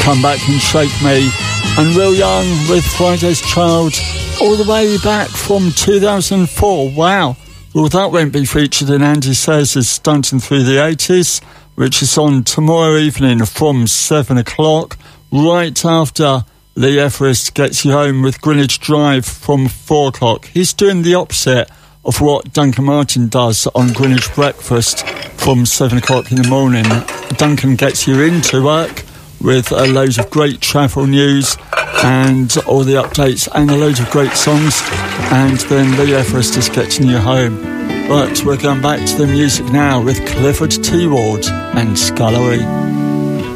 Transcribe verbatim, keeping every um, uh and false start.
Come Back and Shake Me, and Will Young with Friday's Child, all the way back from two thousand four. Wow. Well, that won't be featured in Andy Sayers' Stunting Through the eighties, which is on tomorrow evening from seven o'clock, right after Lee Everest gets you home with Greenwich Drive from four o'clock. He's doing the opposite of what Duncan Martin does on Greenwich Breakfast from seven o'clock in the morning. Duncan gets you into work with a load of great travel news and all the updates and a load of great songs, and then Lee Everest is getting you home. But we're going back to the music now with Clifford T. Ward and Scullery.